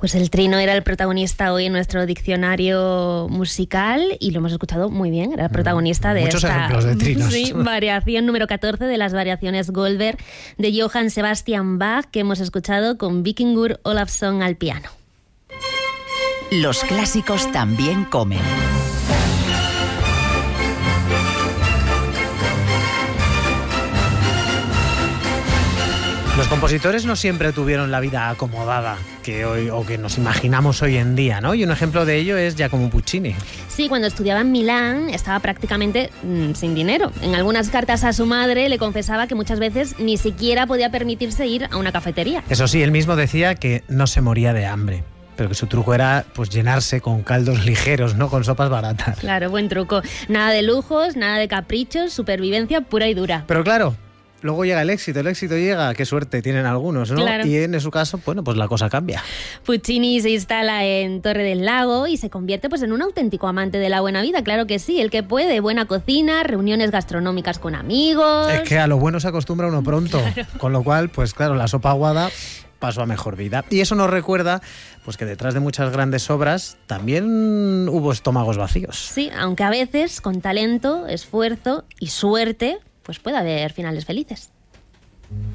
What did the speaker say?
Pues el trino era el protagonista hoy en nuestro diccionario musical y lo hemos escuchado muy bien. Era el protagonista de muchos esta ejemplos de trinos. Sí, variación número 14 de las variaciones Goldberg de Johann Sebastian Bach, que hemos escuchado con Víkingur Olafsson al piano. Los clásicos también comen. Los compositores no siempre tuvieron la vida acomodada que hoy o que nos imaginamos hoy en día, ¿no? Y un ejemplo de ello es Giacomo Puccini. Sí, cuando estudiaba en Milán estaba prácticamente sin dinero. En algunas cartas a su madre le confesaba que muchas veces ni siquiera podía permitirse ir a una cafetería. Eso sí, él mismo decía que no se moría de hambre, pero que su truco era pues llenarse con caldos ligeros, no con sopas baratas. Claro, buen truco. Nada de lujos, nada de caprichos, supervivencia pura y dura. Pero claro, luego llega el éxito llega, qué suerte tienen algunos, ¿no? Claro. Y en su caso, bueno, pues la cosa cambia. Puccini se instala en Torre del Lago y se convierte pues en un auténtico amante de la buena vida, claro que sí, el que puede, buena cocina, reuniones gastronómicas con amigos. Es que a lo bueno se acostumbra uno pronto, claro. Con lo cual, pues claro, la sopa aguada pasó a mejor vida. Y eso nos recuerda pues que detrás de muchas grandes obras también hubo estómagos vacíos. Sí, aunque a veces con talento, esfuerzo y suerte pues puede haber finales felices.